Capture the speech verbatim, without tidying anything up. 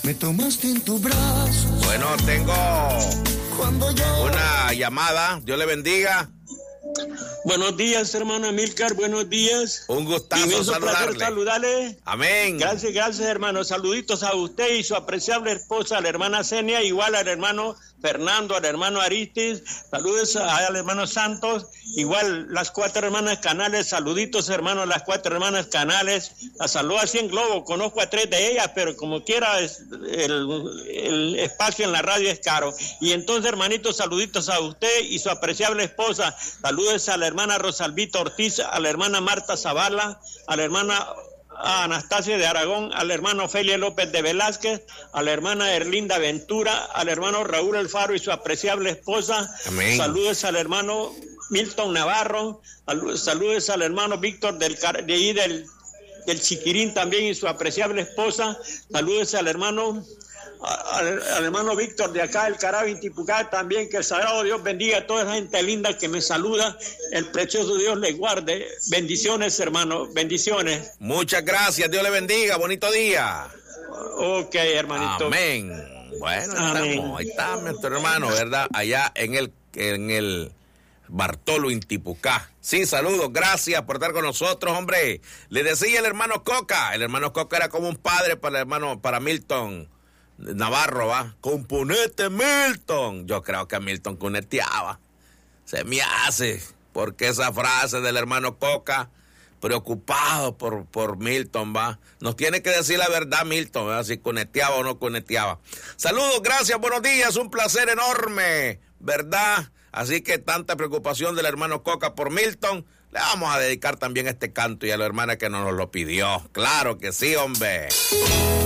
Me tomaste en tu brazo. Bueno, tengo Cuando yo... una llamada. Dios le bendiga. Buenos días, hermano Amílcar, buenos días. Un gustazo Inmenso saludarle. placer saludarle. Amén. Gracias, gracias, hermano. Saluditos a usted y su apreciable esposa, la hermana Zenia, igual al hermano Fernando, al hermano Aristis, saludos al hermano Santos, igual las cuatro hermanas Canales, saluditos, hermano, las cuatro hermanas Canales. La saludo así en globo, conozco a tres de ellas, pero como quiera, es, el, el espacio en la radio es caro. Y entonces, hermanito, saluditos a usted y su apreciable esposa. Saludos a la hermana Rosalvita Ortiz, a la hermana Marta Zavala, a la hermana a Anastasia de Aragón, al hermano Ofelia López de Velázquez, a la hermana Erlinda Ventura, al hermano Raúl Alfaro y su apreciable esposa. Amén. Saludos al hermano Milton Navarro, saludos al hermano Víctor del, de ahí del, del Chiquirín también y su apreciable esposa. Saludos al hermano Al, al hermano Víctor de acá, el Carabi Tipucá también, que el sagrado Dios bendiga a toda esa gente linda que me saluda, el precioso Dios les guarde. Bendiciones, hermano, bendiciones. Muchas gracias, Dios le bendiga, bonito día. Ok, hermanito. Amén. Bueno, ahí estamos, ahí está nuestro hermano, ¿verdad? Allá en el, en el Bartolo Intipucá. Sí, saludos, gracias por estar con nosotros, hombre. Le decía el hermano Coca, el hermano Coca era como un padre para el hermano, para Milton Navarro, va. Componete, Milton. Yo creo que Milton cuneteaba. Se me hace. Porque esa frase del hermano Coca, preocupado por, por Milton, va. Nos tiene que decir la verdad, Milton, ¿verdad? Si cuneteaba o no cuneteaba. Saludos, gracias, buenos días. Un placer enorme, ¿verdad? Así que tanta preocupación del hermano Coca por Milton. Le vamos a dedicar también este canto y a la hermana que nos lo pidió. Claro que sí, hombre.